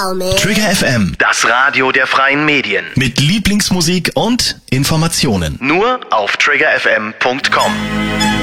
tell me. Trigger FM, Das Radio der freien Medien. mit Lieblingsmusik und Informationen. Nur auf triggerfm.com.